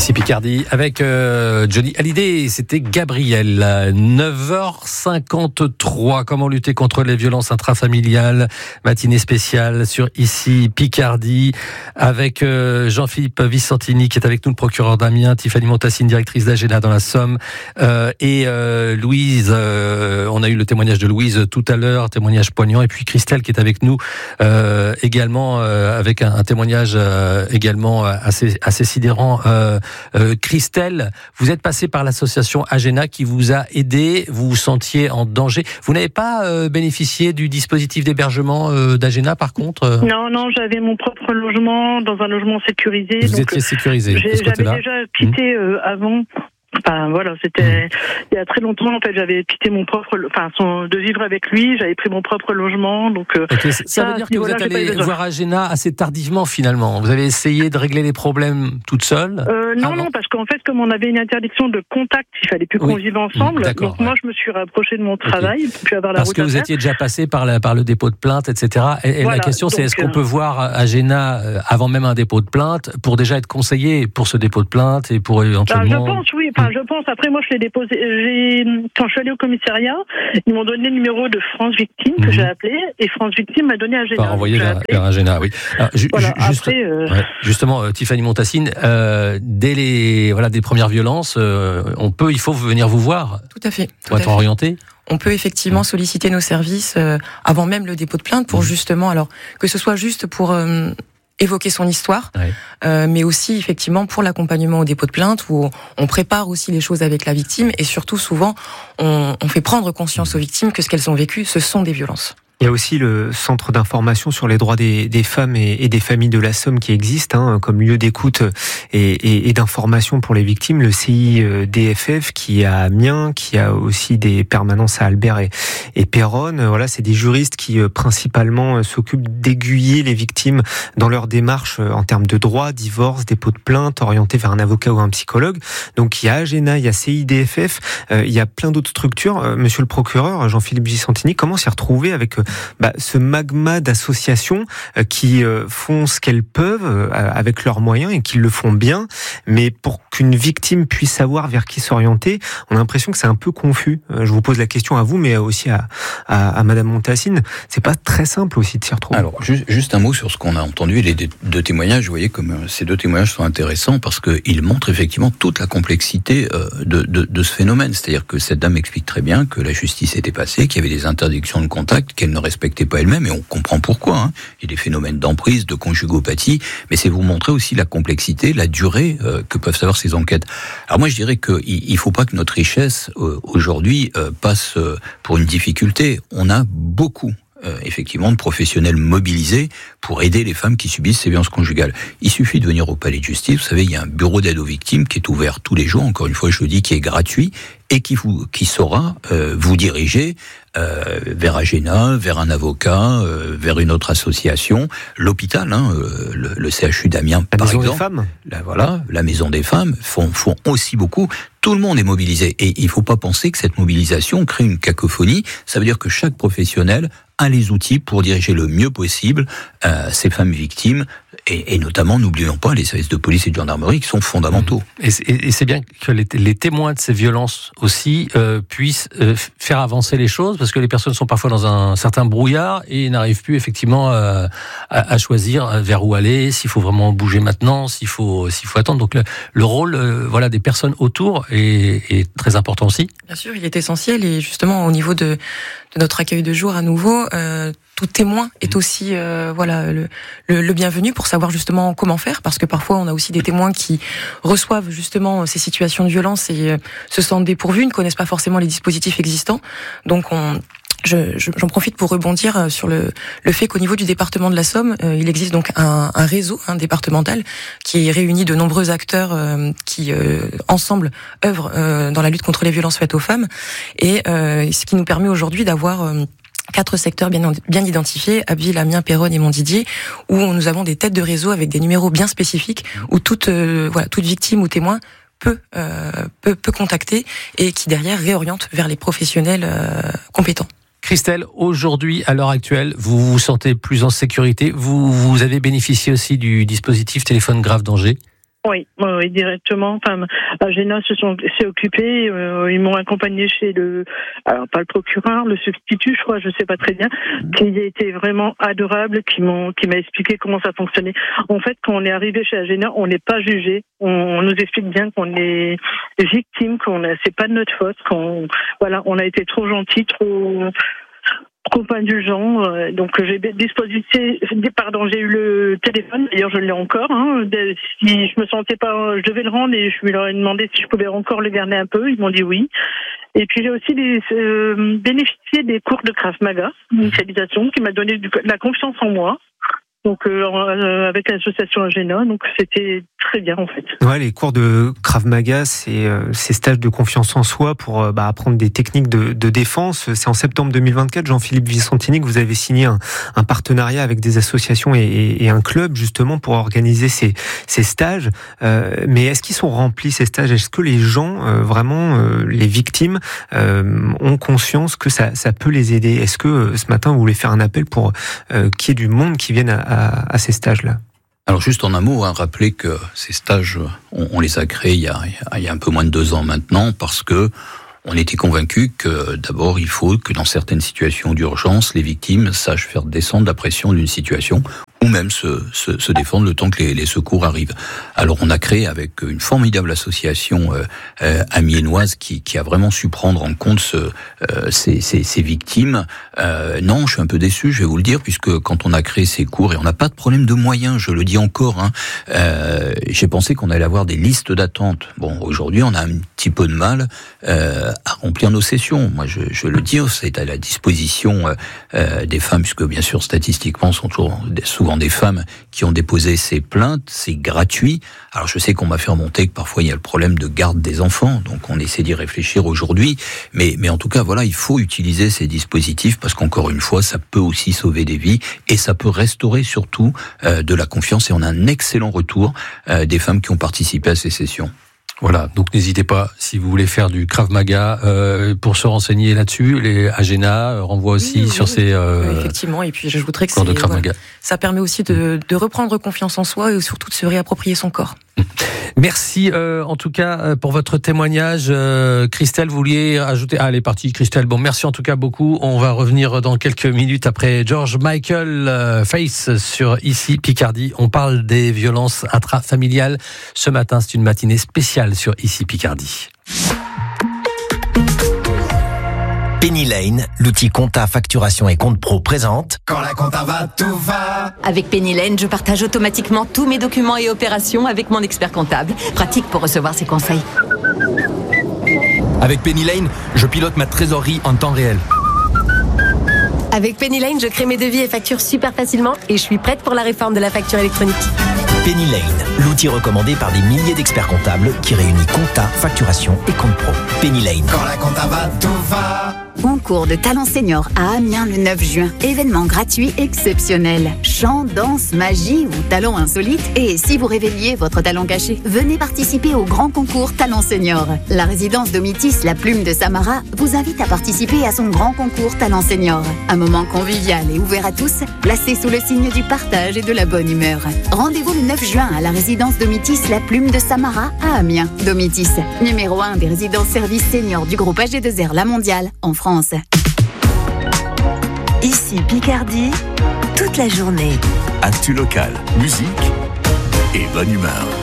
Ici Picardie avec Johnny Hallyday, c'était Gabriel. 9h53, comment lutter contre les violences intrafamiliales, matinée spéciale sur Ici Picardie avec Jean-Philippe Vicentini qui est avec nous, le procureur d'Amiens, Tiffany Montassine, directrice d'Agena dans la Somme, et Louise, on a eu le témoignage de Louise tout à l'heure, témoignage poignant, et puis Christelle qui est avec nous également avec un témoignage également assez sidérant. Christelle, vous êtes passée par l'association Agena qui vous a aidé, vous vous sentiez en danger. Vous n'avez pas bénéficié du dispositif d'hébergement d'Agena par contre Non, j'avais mon propre logement dans un logement sécurisé. Vous étiez sécurisé de ce côté-là. J'avais déjà quitté avant. Enfin voilà, c'était il y a très longtemps. En fait, j'avais quitté de vivre avec lui. J'avais pris mon propre logement, donc. Okay, ça veut dire que vous êtes allé voir Agena assez tardivement finalement. Vous avez essayé de régler les problèmes toute seule. Non, parce qu'en fait, comme on avait une interdiction de contact, il fallait plus qu'on vive ensemble. Donc moi, je me suis rapprochée de mon travail pour plus avoir la route. Parce que vous étiez déjà passé par le dépôt de plainte, etc. Et voilà, la question, c'est est-ce qu'on peut voir Agena avant même un dépôt de plainte pour déjà être conseillé pour ce dépôt de plainte et pour éventuellement. Je pense, oui. Je pense. Après, moi, je l'ai déposé. Quand je suis allée au commissariat, ils m'ont donné le numéro de France Victime que j'ai appelé, et France Victime m'a donné Agena. Renvoyé vers Agena, oui. Alors, justement, Tiffany Montassine, dès des premières violences, il faut venir vous voir. Tout à fait. Pour être orienté. On peut effectivement solliciter nos services avant même le dépôt de plainte pour justement, alors que ce soit juste pour évoquer son histoire, mais aussi effectivement pour l'accompagnement au dépôt de plainte où on prépare aussi les choses avec la victime et surtout souvent on fait prendre conscience aux victimes que ce qu'elles ont vécu, ce sont des violences. Il y a aussi le centre d'information sur les droits des femmes et des familles de la Somme qui existe, comme lieu d'écoute et d'information pour les victimes. Le CIDFF qui est à Amiens, qui a aussi des permanences à Albert et Péronne. Voilà, c'est des juristes qui principalement s'occupent d'aiguiller les victimes dans leur démarche en termes de droits, divorce, dépôt de plainte, orientés vers un avocat ou un psychologue. Donc il y a Agena, il y a CIDFF, il y a plein d'autres structures. Monsieur le procureur, Jean-Philippe Vicentini, comment s'y retrouver avec ce magma d'associations qui font ce qu'elles peuvent avec leurs moyens et qui le font bien, mais pour qu'une victime puisse savoir vers qui s'orienter, on a l'impression que c'est un peu confus. Je vous pose la question à vous, mais aussi à Madame Montassine. C'est pas très simple aussi de s'y retrouver. Alors, juste un mot sur ce qu'on a entendu, les deux témoignages. Vous voyez comme ces deux témoignages sont intéressants parce qu'ils montrent effectivement toute la complexité de ce phénomène. C'est-à-dire que cette dame explique très bien que la justice était passée, qu'il y avait des interdictions de contact, qu'elle ne respectait pas elle-même, et on comprend pourquoi. Il y a des phénomènes d'emprise, de conjugopathie, mais c'est vous montrer aussi la complexité, la durée que peuvent avoir ces enquêtes. Alors moi je dirais qu'il faut pas que notre richesse aujourd'hui passe pour une difficulté. On a beaucoup effectivement de professionnels mobilisés pour aider les femmes qui subissent ces violences conjugales. Il suffit de venir au palais de justice, vous savez, il y a un bureau d'aide aux victimes qui est ouvert tous les jours, encore une fois je le dis, qui est gratuit et qui saura vous diriger vers Agena, vers un avocat, vers une autre association, l'hôpital, le CHU d'Amiens par exemple. La Maison des Femmes. La Maison des Femmes font aussi beaucoup. Tout le monde est mobilisé et il ne faut pas penser que cette mobilisation crée une cacophonie. Ça veut dire que chaque professionnel a les outils pour diriger le mieux possible ces femmes victimes et notamment, n'oublions pas, les services de police et de gendarmerie qui sont fondamentaux. Et c'est bien que les témoins de ces violences aussi puissent faire avancer les choses parce que les personnes sont parfois dans un certain brouillard et n'arrivent plus effectivement à choisir vers où aller, s'il faut vraiment bouger maintenant, s'il faut attendre. Donc le rôle des personnes autour est très important aussi. Bien sûr, il est essentiel et justement au niveau de notre accueil de jour à nouveau, tout témoin est aussi le bienvenu pour savoir justement comment faire, parce que parfois on a aussi des témoins qui reçoivent justement ces situations de violence et se sentent dépourvus, ne connaissent pas forcément les dispositifs existants. Donc j'en profite pour rebondir sur le fait qu'au niveau du département de la Somme, il existe donc un réseau départemental qui réunit de nombreux acteurs qui ensemble œuvrent dans la lutte contre les violences faites aux femmes et ce qui nous permet aujourd'hui d'avoir 4 secteurs bien identifiés, Abbeville, Amiens, Péronne et Montdidier, où nous avons des têtes de réseau avec des numéros bien spécifiques, où toute victime ou témoin peut contacter et qui derrière réoriente vers les professionnels compétents. Christelle, aujourd'hui, à l'heure actuelle, vous vous sentez plus en sécurité. Vous avez bénéficié aussi du dispositif téléphone grave danger. Oui, directement. Enfin, Agena s'est occupé. Ils m'ont accompagné chez alors pas le procureur, le substitut, je crois, je sais pas très bien, qui était vraiment adorable, qui m'a expliqué comment ça fonctionnait. En fait, quand on est arrivé chez Agena, on n'est pas jugé. On nous explique bien qu'on est victime, c'est pas de notre faute, on a été trop gentils, trop indulgent, donc j'ai eu le téléphone, d'ailleurs je l'ai encore, si je me sentais pas, je devais le rendre et je leur ai demandé si je pouvais encore le garder un peu, ils m'ont dit oui. Et puis j'ai aussi bénéficié des cours de Krav Maga, une initialisation qui m'a donné de la confiance en moi. Donc avec l'association Agena, donc c'était très bien en fait. Ouais, les cours de Krav Maga, c'est ces stages de confiance en soi pour apprendre des techniques de défense. C'est en septembre 2024, Jean-Philippe Vicentini, que vous avez signé un partenariat avec des associations et un club justement pour organiser ces stages. Mais est-ce qu'ils sont remplis ces stages ? Est-ce que les gens, vraiment les victimes, ont conscience que ça peut les aider ? Est-ce que ce matin vous voulez faire un appel pour qu'il y ait du monde qui vienne à ces stages-là ? Alors juste en un mot, rappeler que ces stages, on les a créés il y a un peu moins de 2 ans maintenant, parce que on était convaincus que d'abord il faut que dans certaines situations d'urgence, les victimes sachent faire descendre la pression d'une situation, ou même se défendre le temps que les secours arrivent. Alors on a créé avec une formidable association amiénoise qui a vraiment su prendre en compte ces victimes. Non, je suis un peu déçu, je vais vous le dire, puisque quand on a créé ces cours, et on n'a pas de problème de moyens, je le dis encore, j'ai pensé qu'on allait avoir des listes d'attente. Bon, aujourd'hui on a un petit peu de mal à remplir nos sessions. Moi je le dis, c'est à la disposition des femmes, puisque bien sûr statistiquement sont souvent des femmes qui ont déposé ces plaintes, c'est gratuit. Alors je sais qu'on m'a fait remonter que parfois il y a le problème de garde des enfants, donc on essaie d'y réfléchir aujourd'hui, mais en tout cas voilà, il faut utiliser ces dispositifs parce qu'encore une fois, ça peut aussi sauver des vies et ça peut restaurer surtout de la confiance, et on a un excellent retour des femmes qui ont participé à ces sessions. Voilà, donc n'hésitez pas, si vous voulez faire du Krav Maga, pour se renseigner là-dessus, les Agena renvoient aussi sur ces... effectivement, et puis j'ajouterais que ça permet aussi de reprendre confiance en soi et surtout de se réapproprier son corps. Merci en tout cas pour votre témoignage. Christelle, vous vouliez ajouter... Ah, elle est partie, Christelle. Bon, merci en tout cas beaucoup. On va revenir dans quelques minutes après George Michael, Face sur Ici Picardie. On parle des violences intrafamiliales. Ce matin, c'est une matinée spéciale sur Ici Picardie. Penny Lane, l'outil compta, facturation et compte pro présente. Quand la compta va, tout va. Avec Penny Lane, je partage automatiquement tous mes documents et opérations avec mon expert comptable. Pratique pour recevoir ses conseils. Avec Penny Lane, je pilote ma trésorerie en temps réel. Avec Penny Lane, je crée mes devis et factures super facilement et je suis prête pour la réforme de la facture électronique. Penny Lane, l'outil recommandé par des milliers d'experts comptables qui réunit compta, facturation et compte pro. Penny Lane. Quand la compta va, tout va. Concours de talent senior à Amiens le 9 juin. Événement gratuit exceptionnel. Chant, danse, magie ou talent insolite. Et si vous révéliez votre talent caché, venez participer au grand concours Talent Senior. La résidence Domitis, la plume de Samara, vous invite à participer à son grand concours Talent Senior. Un moment convivial et ouvert à tous, placé sous le signe du partage et de la bonne humeur. Rendez-vous le 9 juin à la résidence Domitis, la plume de Samara à Amiens. Domitis, numéro 1 des résidences services seniors du groupe AG2R La Mondiale en France. Ici Picardie, toute la journée. Actu local, musique et bonne humeur.